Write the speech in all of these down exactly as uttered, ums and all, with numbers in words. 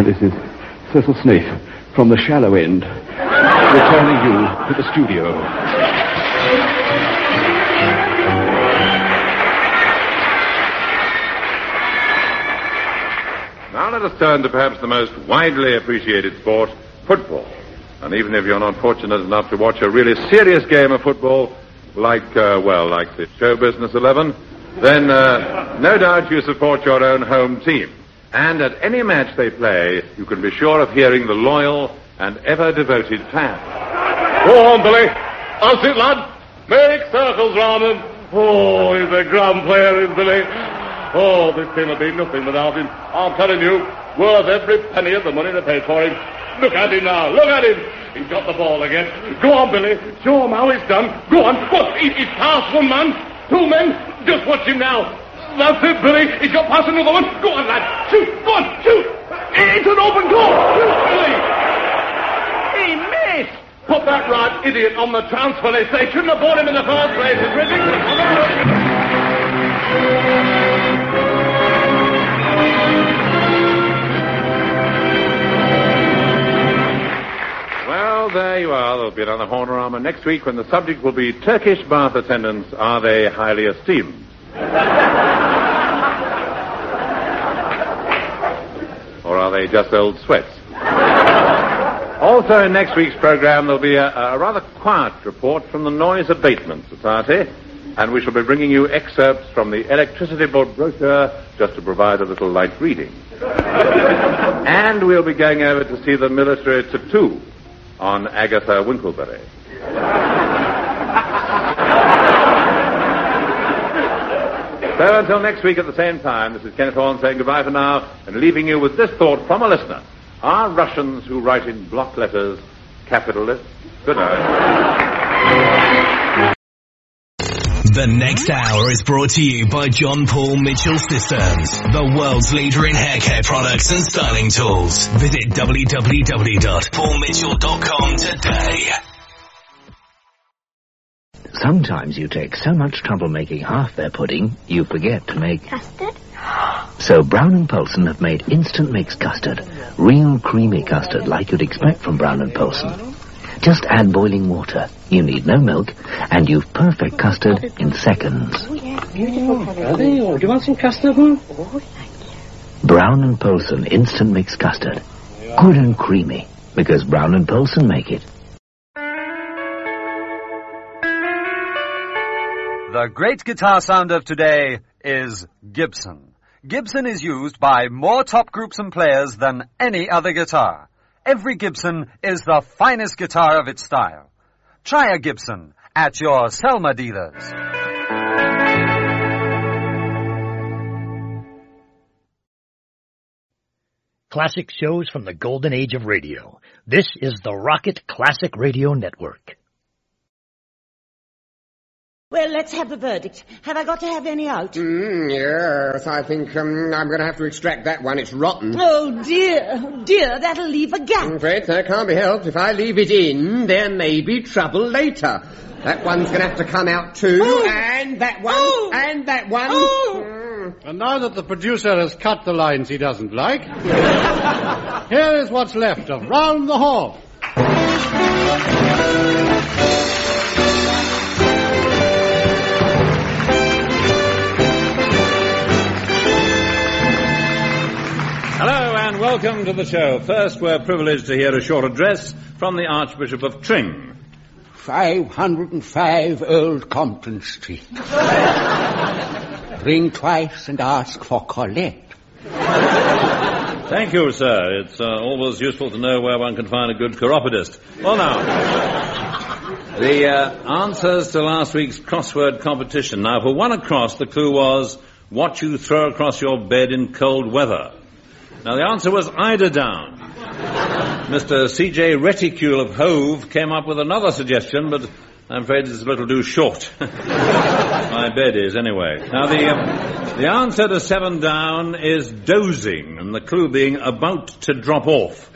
This is Cecil Snaith from the shallow end, returning you to the studio. Now let us turn to perhaps the most widely appreciated sport, football. And even if you're not fortunate enough to watch a really serious game of football, like, uh, well, like the Show Business eleven, then uh, no doubt you support your own home team. And at any match they play, you can be sure of hearing the loyal and ever-devoted fan. Go on, Billy. That's it, lad. Make circles round him. Oh, he's a grand player, is Billy. Oh, this team will be nothing without him. I'm telling you, worth every penny of the money they paid for him. Look at him now. Look at him. He's got the ball again. Go on, Billy. Show him how it's done. Go on. What? He, he's past one man. Two men. Just watch him now. That's it, Billy. He's got past another one. Go on, lad. Shoot. Go on. Shoot. It's an open goal. Shoot, Billy. He missed. Put that right idiot on the transfer list. They shouldn't have bought him in the first place. It's ridiculous. Well, there you are. There'll be another Hornorama next week when the subject will be Turkish bath attendants. Are they highly esteemed? Or are they just old sweats? Also in next week's program there'll be a, a rather quiet report from the Noise Abatement Society, and we shall be bringing you excerpts from the Electricity Board brochure just to provide a little light reading. And we'll be going over to see the military tattoo on Agatha Winkleberry. So until next week at the same time, this is Kenneth Horne saying goodbye for now and leaving you with this thought from a listener. Are Russians who write in block letters capitalists? Good night. The next hour is brought to you by John Paul Mitchell Systems, the world's leader in hair care products and styling tools. Visit w w w dot paul mitchell dot com today. Sometimes you take so much trouble making half their pudding, you forget to make... Custard? So Brown and Polson have made instant mix custard. Real creamy custard like you'd expect from Brown and Polson. Just add boiling water. You need no milk, and you've perfect custard in seconds. Oh, yeah, beautiful. Oh, are they? Oh, do you want some custard, hmm? Oh, thank you. Brown and Polson instant mix custard. Good and creamy, because Brown and Polson make it. The great guitar sound of today is Gibson. Gibson is used by more top groups and players than any other guitar. Every Gibson is the finest guitar of its style. Try a Gibson at your Selma dealers. Classic shows from the golden age of radio. This is the Rocket Classic Radio Network. Well, let's have the verdict. Have I got to have any out? Mm, yes, I think um, I'm going to have to extract that one. It's rotten. Oh, dear. Oh, dear, that'll leave a gap. I'm afraid so. Can't be helped. If I leave it in, there may be trouble later. That one's going to have to come out too. Oh. And that one. Oh. And that one. Oh. Mm. And now that the producer has cut the lines he doesn't like, here is what's left of Round the Hall. Hello and welcome to the show. First, we're privileged to hear a short address from the Archbishop of Tring. five hundred five Old Compton Street. Ring twice and ask for Colette. Thank you, sir. It's uh, always useful to know where one can find a good chiropodist. Well, now, the uh, answers to last week's crossword competition. Now, for one across, the clue was what you throw across your bed in cold weather. Now, the answer was eider down. Mister C J Reticule of Hove came up with another suggestion, but I'm afraid it's a little too short. My bed is, anyway. Now, the um, the answer to seven down is dozing, and the clue being about to drop off.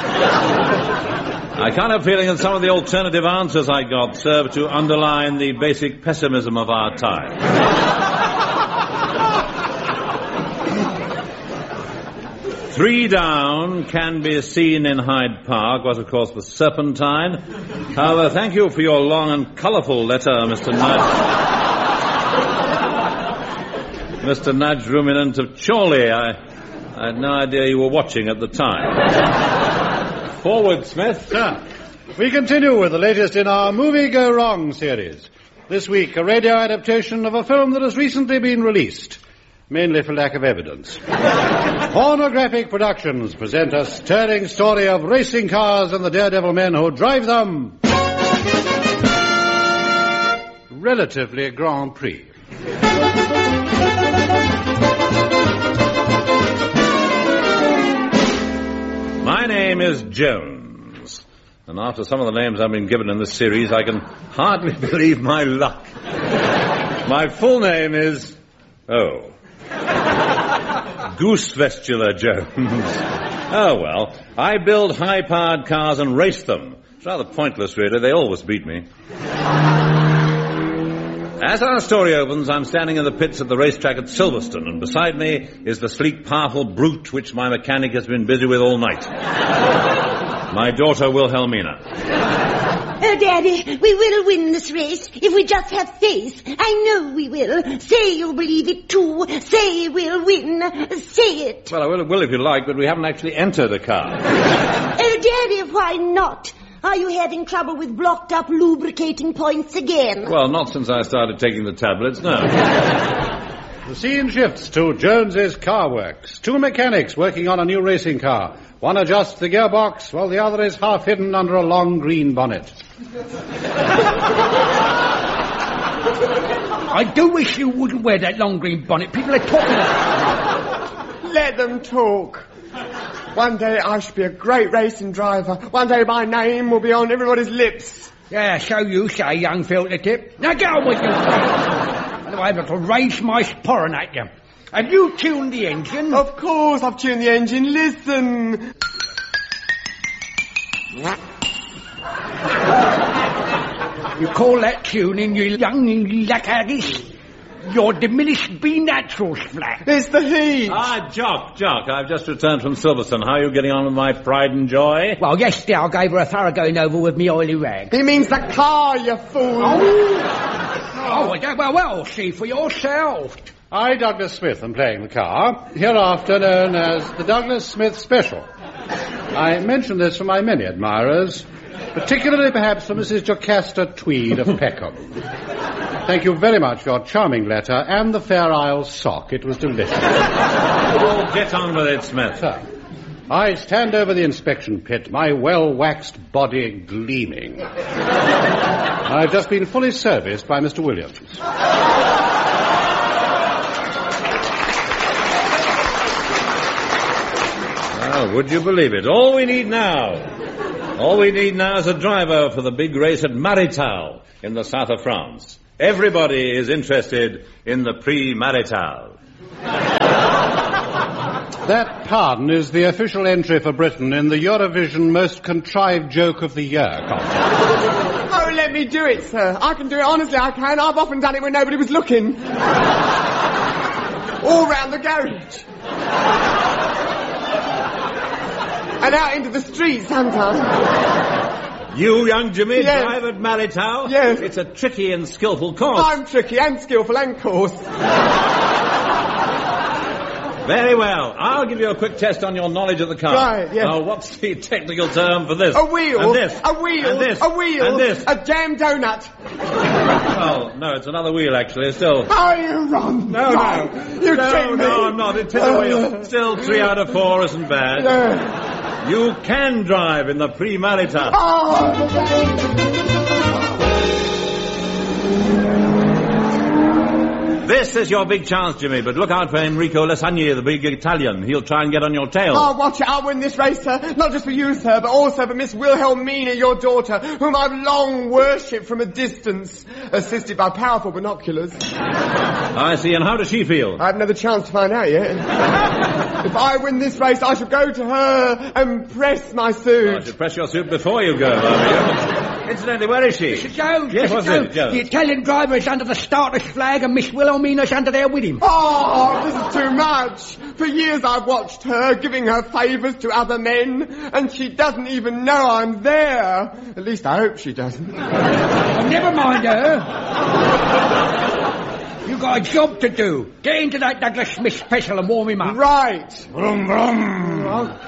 I kind of feeling that some of the alternative answers I got serve to underline the basic pessimism of our time. Three Down can be seen in Hyde Park, was of course the Serpentine. However, thank you for your long and colourful letter, Mister Nudge. Mister Nudge, ruminant of Chorley. I, I had no idea you were watching at the time. Forward, Smith. Sir, we continue with the latest in our Movie Go Wrong series. This week, a radio adaptation of a film that has recently been released, mainly for lack of evidence. Pornographic Productions present a stirring story of racing cars and the daredevil men who drive them. Relatively Grand Prix. My name is Jones, and after some of the names I've been given in this series, I can hardly believe my luck. My full name is... Oh. Goose-Vestular Jones. Oh, well, I build high-powered cars and race them. It's rather pointless, really. They always beat me. As our story opens, I'm standing in the pits at the racetrack at Silverstone, and beside me is the sleek, powerful brute which my mechanic has been busy with all night. My daughter, Wilhelmina. Oh, Daddy, we will win this race if we just have faith. I know we will. Say you'll believe it, too. Say we'll win. Say it. Well, I will, will if you like, but we haven't actually entered a car. Oh, Daddy, why not? Are you having trouble with blocked-up lubricating points again? Well, not since I started taking the tablets, no. The scene shifts to Jones's Car Works. Two mechanics working on a new racing car. One adjusts the gearbox, while the other is half hidden under a long green bonnet. I do wish you wouldn't wear that long green bonnet. People are talking about it. Let them talk. One day I shall be a great racing driver. One day my name will be on everybody's lips. Yeah, so you say, young filter tip. Now get on with you. Otherwise I'll raise my sporran at you. Have you tuned the engine? Of course I've tuned the engine. Listen. You call that tuning, you young lackaddies? Your diminished be naturals flat. It's the heat. Ah, Jock, Jock, I've just returned from Silverstone. How are you getting on with my pride and joy? Well, yesterday I gave her a thorough going over with me oily rag. He means the car, you fool. Oh, oh well, well, see for yourself. I, Douglas Smith, am playing the car, hereafter known as the Douglas Smith Special. I mention this for my many admirers, particularly perhaps for Missus Jocasta Tweed of Peckham. Thank you very much for your charming letter and the Fair Isle sock. It was delicious. Oh, get on with it, Smith. Sir, I stand over the inspection pit, my well-waxed body gleaming. I've just been fully serviced by Mister Williams. Oh, would you believe it? All we need now, all we need now is a driver for the big race at Marital in the south of France. Everybody is interested in the Prix Marital. That pardon is the official entry for Britain in the Eurovision Most Contrived Joke of the Year contest. Oh, let me do it, sir. I can do it, honestly, I can. I've often done it when nobody was looking. All round the garage. And out into the street sometimes. You, young Jimmy, yes. drive at Marital? Yes. It's a tricky and skillful course. I'm tricky and skillful and coarse. Very well. I'll give you a quick test on your knowledge of the car. Right, yes. Now, what's the technical term for this? A wheel. And this. A wheel. And this. A wheel. And this. A jam donut. Well, no, it's another wheel, actually. Still. Oh, you run. No, no. You no, tricked me. No, I'm not. It is a wheel. Still, three out of four isn't bad. Yeah. You can drive in the Prix Marital. Oh! This is your big chance, Jimmy, but look out for Enrico Lassagne, the big Italian. He'll try and get on your tail. Oh, watch it. I'll win this race, sir. Not just for you, sir, but also for Miss Wilhelmina, your daughter, whom I've long worshipped from a distance, assisted by powerful binoculars. I see. And how does she feel? I haven't had a chance to find out yet. If I win this race, I shall go to her and press my suit. Oh, I should press your suit before you go, Incidentally, where is she? Mister Jones, Yes, Mister what's Jones. it, Jones? The Italian driver is under the starter's flag and Miss Wilhelmina's under there with him. Oh, this is too much. For years I've watched her giving her favours to other men, and she doesn't even know I'm there. At least I hope she doesn't. Oh, never mind her. You got a job to do. Get into that Douglas Smith special and warm him up. Right. Vroom, vroom.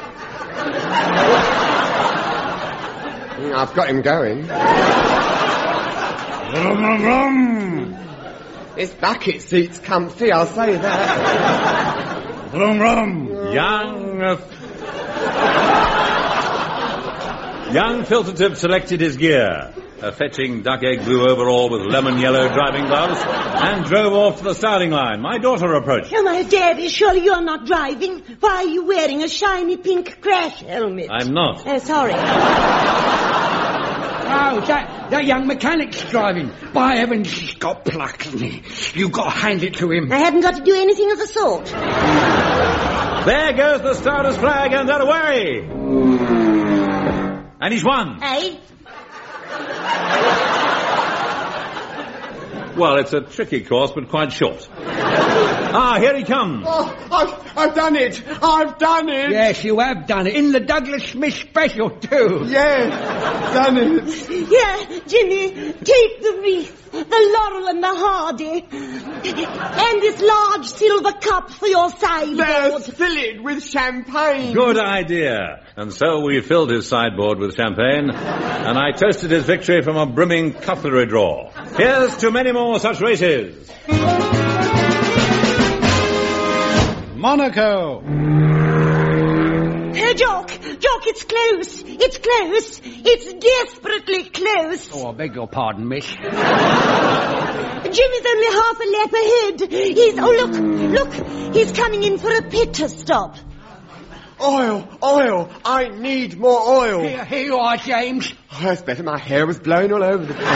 I've got him going. Vroom, vroom, vroom. This bucket seat's comfy, I'll say that. Vroom, vroom. Young... Uh, young Filtertip selected his gear. A fetching duck-egg blue overall with lemon-yellow driving gloves, and drove off to the starting line. My daughter approached. Oh, my Daddy, surely you're not driving. Why are you wearing a shiny pink crash helmet? I'm not. Oh, sorry. Oh, that, that young mechanic's driving. By heavens, he's got pluck, hasn't he? You've got to hand it to him. I haven't got to do anything of the sort. There goes the starter's flag, and they're away. And he's won. Eh? Well, it's a tricky course, but quite short. Ah, here he comes. Oh, I've, I've done it. I've done it. Yes, you have done it. In the Douglas Smith special, too. Yes, done it. Here, Jimmy, take the wreath, the laurel and the hardy, and this large silver cup for your sideboard. Let's fill it with champagne. Good idea. And so we filled his sideboard with champagne, and I toasted his victory from a brimming cutlery drawer. Here's to many more such races. Monaco. Uh, Jock, Jock, it's close. It's close. It's desperately close. Oh, I beg your pardon, miss. Jimmy's only half a lap ahead. He's, oh, look, look, he's coming in for a pit stop. Oil, oil. I need more oil. Here, here you are, James. Oh, that's better. My hair was blown all over the place.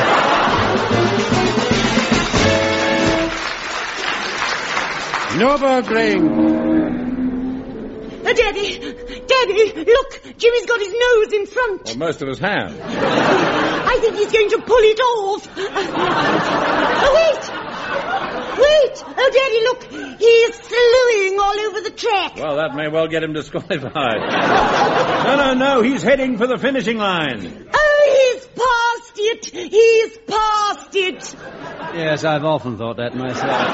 Nürburgring. Uh, Daddy, Daddy, look, Jimmy's got his nose in front. Well, most of us have. I think he's going to pull it off. Oh, wait. Wait. Oh, Daddy, look, he's slewing all over the track. Well, that may well get him disqualified. No, no, no, he's heading for the finishing line. Oh, he's past it. He's past it. Yes, I've often thought that myself.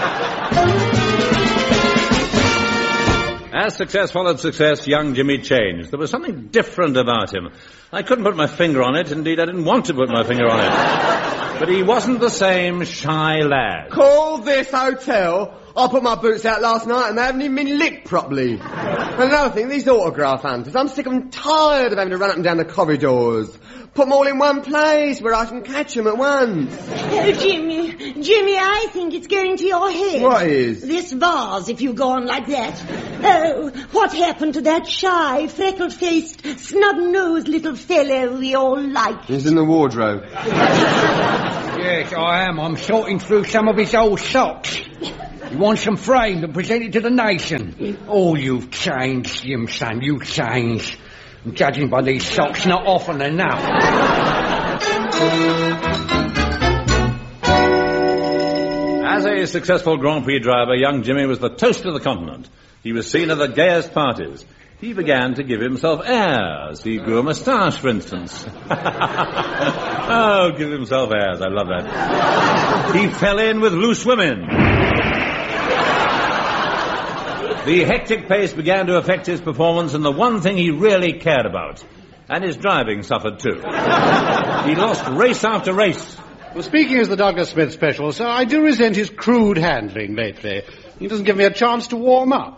As success followed success, young Jimmy changed. There was something different about him. I couldn't put my finger on it. Indeed, I didn't want to put my finger on it. But he wasn't the same shy lad. Call this hotel. I put my boots out last night and they haven't even been licked properly. And another thing, these autograph hunters, I'm sick and tired of having to run up and down the corridors. Put them all in one place where I can catch them at once. Oh, Jimmy, Jimmy, I think it's going to your head. What is? This vase, if you go on like that. Oh, what happened to that shy, freckled-faced, snub-nosed little fellow we all liked? He's in the wardrobe. Yes, I am. I'm sorting through some of his old socks. He wants them framed and presented to the nation. Oh, you've changed, Jim, son, you've changed. And judging by these socks, not often enough. As a successful Grand Prix driver, young Jimmy was the toast of the continent. He was seen at the gayest parties. He began to give himself airs. He grew a moustache, for instance. Oh, give himself airs. I love that. He fell in with loose women. The hectic pace began to affect his performance in the one thing he really cared about. And his driving suffered too. He lost race after race. Well, speaking as the Douglas Smith special, sir, I do resent his crude handling lately. He doesn't give me a chance to warm up.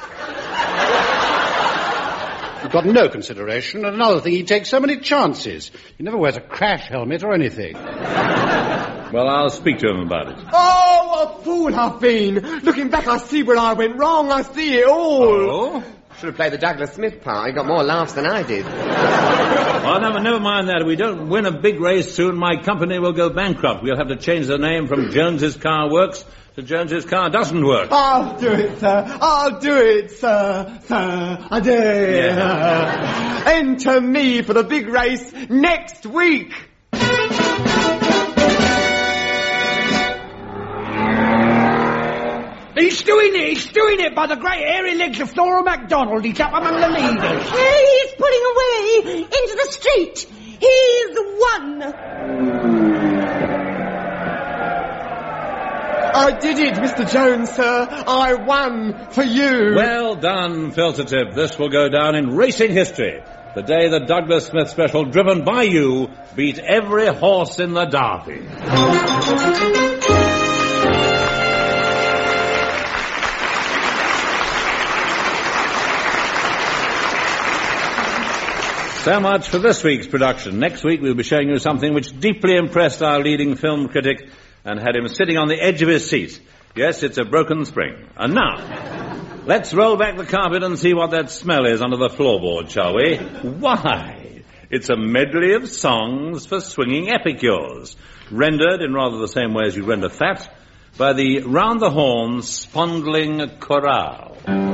He's got no consideration, and another thing, he takes so many chances. He never wears a crash helmet or anything. Well, I'll speak to him about it. Oh, what a fool I've been. Looking back, I see where I went wrong. I see it all. Oh? Should have played the Douglas Smith part. He got more laughs than I did. Well, never, never mind that. If we don't win a big race soon, my company will go bankrupt. We'll have to change the name from Jones's Car Works to Jones's Car Doesn't Work. I'll do it, sir. I'll do it, sir. Sir, I do. Yeah. Enter me for the big race next week. He's doing it, he's doing it by the great hairy legs of Flora MacDonald. He's up among the leaders. Hey, he's pulling away into the street. He's won. I did it, Mister Jones, sir. I won for you. Well done, Filtertip. This will go down in racing history. The day the Douglas Smith Special, driven by you, beat every horse in the Derby. So much for this week's production. Next week we'll be showing you something which deeply impressed our leading film critic and had him sitting on the edge of his seat. Yes, it's a broken spring. And now, let's roll back the carpet and see what that smell is under the floorboard, shall we? Why, it's a medley of songs for swinging epicures, rendered in rather the same way as you render fat, by the Round the Horn Spondling Chorale.